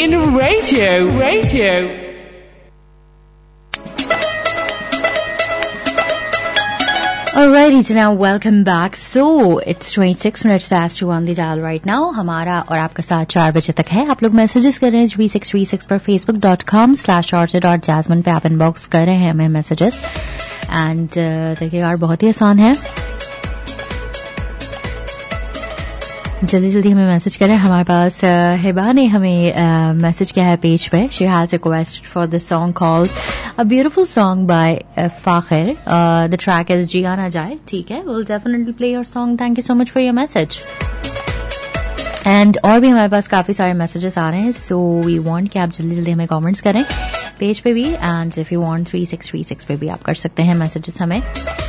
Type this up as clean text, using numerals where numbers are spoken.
in radio. Alrighty, so now welcome back. So it's 26 minutes past 2 on the dial right now. हमारा और आपका साथ 4 बजे तक है. आप लोग मैसेजेस कर रहे हैं 3636 पर facebook.com/orchid.jasmine पे आप इनबॉक्स कर रहे हैं हमें मैसेजेस. एंड देखिए यार बहुत ही आसान है, जल्दी जल्दी हमें मैसेज करें. हमारे पास हिबा ने हमें मैसेज किया है पेज पे. She has request for the song called a beautiful song by Fakhir. The track is जिया ना जाए. ठीक है, will definitely play your song. Thank you so much for your message. And और भी हमारे पास काफी सारे मैसेजेस आ रहे हैं. सो वी वांट कि आप जल्दी जल्दी हमें कमेंट्स करें पेज पे भी, एंड इफ यू वांट 3636 पे भी आप कर सकते हैं मैसेजेस हमें.